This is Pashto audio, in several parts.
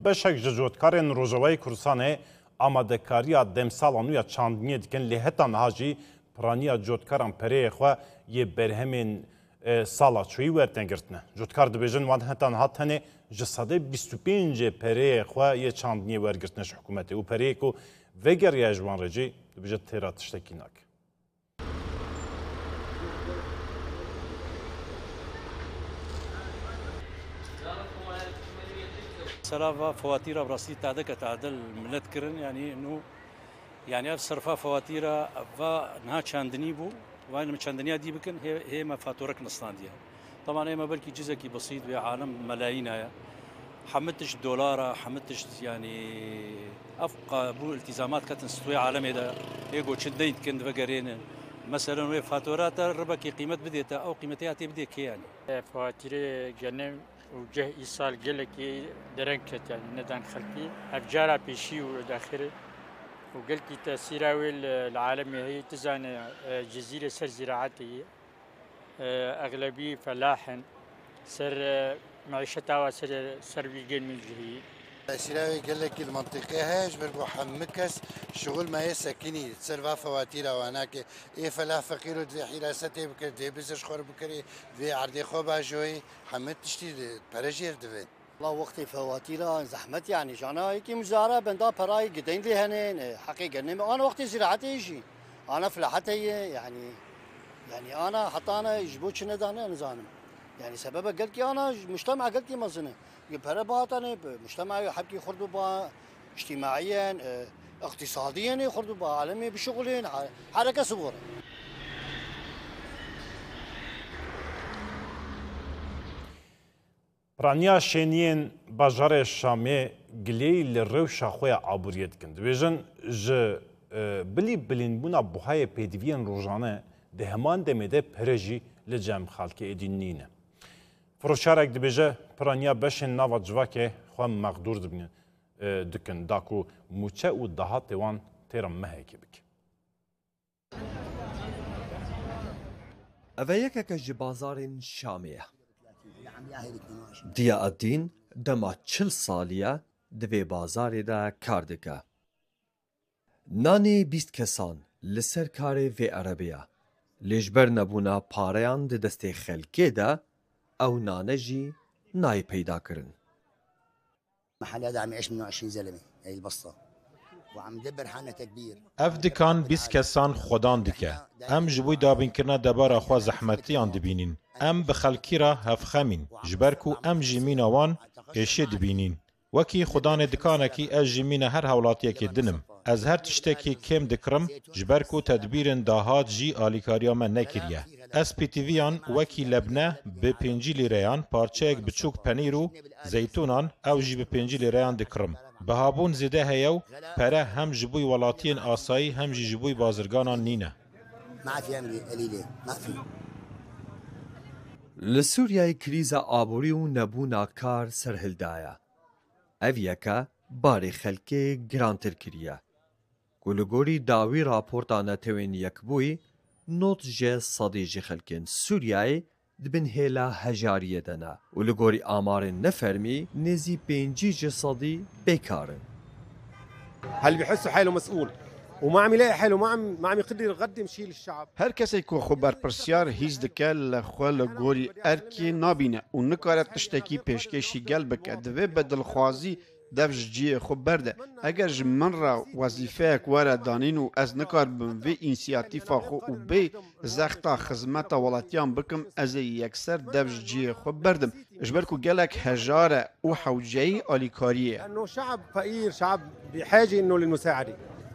بەشێک ji cotkarên Rojavayê Kurdistanê amadekariya demsalan û ya çandiniyê dikin lê heta niha jî piraniya cotkaran pereyê xwe yê berhemên sala çûyî werdegirtine. Cotkar dibêjin wan heta niha tenê ji sedê 25 pereyê xwe yê çandiniyê wergirtine ji hikûmetê û pereyê ku vegeriya ji wan re jî dibêje têra tiştekî nake. سرافا فواتيرا براسي تعدك تعدل ملت كرن يعني انه يعني صرفا فواتيرا فا نها چاندني بو وين چاندنيا دي بكن هي ما فاتورك نصناديه طبعا هي ما بلكي جزء بسيط بعالم ملايين هيا حمدتش دولار حمدتش يعني افقى بو التزامات كانت تستوي عالمي ده يجو تشدين كند فقرين مثلا وي فاتورات ربك قيمه بديتها او قيمتها تبديك يعني فواتير جنم وجه إيصال قالك درنكت يعني ندان خلقي أفجارا بيشي وداخل وقلت تأثيراوي العالمي هي تزان جزيرة سر زراعتي أغلبية فلاحا سر معيشتها وسر بيجين من جهي سيراوي قال لك المنطقة هاش برجو حمكس شغل ما يسكني تسرفا فواتيرا وهناك إيه فلاح فقير ودي حراسته بكر دي بزش خور بكري دي عردي خوبا جوي حمد تشتي برجير دفن والله وقتي فواتيرا زحمت يعني جانا هيك مزارع بندا براي قدين لي هنين حقيقة أنا وقتي زراعتي يجي أنا فلاحتي يعني أنا حتى أنا يجبوش ندانا نزانم يعني سبب قلت أنا مجتمع قلت مزنه يبهر باطني مجتمعي حبكي خردوا با اجتماعيا اقتصاديا خردوا با عالمي بشغلين حركة صغيرة Piraniya şeniyên bajarê Şamê gilê li rewşa xwe ya aboriyê dikin. Dibêjin ji bilî bilînbûna buhayê pêdiviyên rojane di heman demê de pere jî li cem xelkê êdînîne. Firoşarek dibêje piraniya beşên nava civakê xwe meqdûr dikin da ku mûçe û dahatê wan têra mehekê bike. Ev e yekeke ji bazarên Şamê ye. Diya Eddîn dema 40 saliye di vê bazarê de kar dike. Nanê 20 kesan li ser karê vê erebeya. Lê ji ber nebûna pareyan di destê xelkê de ew nane jî nayê peyda kirin. محل هذا عم يعيش منه 20 زلمة هي البسطة وعم دبر حانة كبير ev dikan 20 kesan xwedan dike. Em ji bo dabînkirina debara xwe zehmetiyan dibînin. Em bi xelkî re hevxemîn ji ber ku em jî mîna wan êşê dibînin. Wekî xudanê dikanekî ez jî mîna her hewlatiyekê dinim. Ez her tiştekî kêm dikirim ji ber ku tedbîrên dahat jî alîkariya me nekiriye. Ez PTVyan wekî lebne bi 5 lîreyan parçeyek biçûk penîr û zeytûnan ew jî bi 5 lîreyan dikirim. Bihabûn zêde heye û pere hem ji bo welatiyên asayî hem jî ji bo bazirganan nîne. Li Sûriyeyê krîza aborî û nebûna kar serhilda ye. Ev yeke barê xelkê girantir kiriye. Ku li gorî dawî raporta netewên yekbûyî, not ji sedî ji xelkên Sûriyeyê dibin hêla hejariyê de ne û li gorî amarên nefermî nêzî 5 ji sedî bêkar in. هل بيحسوا حاله مسؤول وما عم يلاقي حاله ما عم يقدر يقدم شيء للشعب. هر کسی که خو برپرسیار هیچ دکه لخوا لگوری ارکی نابینه و نکاره تشتکی پیشکشی گل بکه دوی بدلخوازی دفش جیه خو برده. اگر من را وظیفه اکواره دانین و از نکار بم وی انسیاتیفا خو و بی زختا خدمت ولاتیان بکم از یکسر دفش جیه خو بردم. اجبر کو گلک هجاره و حوجهی آلیکاریه. انه شعب فقير شعب بحاجه انه للمساعده.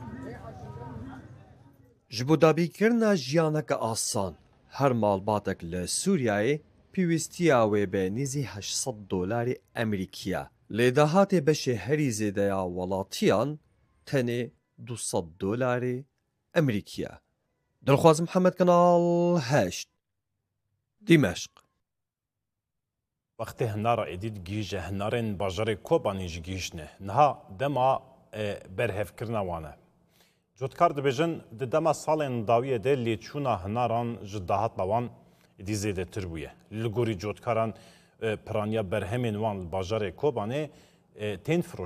Ji bo dabîkirina jiyaneke asan, her malbatek li Sûriyeyê pîwîstiya wê be nêzî $800 Emerîkî ye. Lê dahatê beşê herî zêdeya welatiyan tenê $200 Emerîkî ye. Dilxwaz Mihemed Kanal 8 Dîmeşq. Wextê hinara êdî digihîje hinarên bajarê Kobanî jî gihîşne. Niha dema berhevkirina wan e. Cotkar dibêjin di dema salên dawiyê de lêçûna hinaran ji dahatla wan êdî zêdetir bûye. Li gorî cotkaran piraniya berhemên wan li bajarê Kobanê تین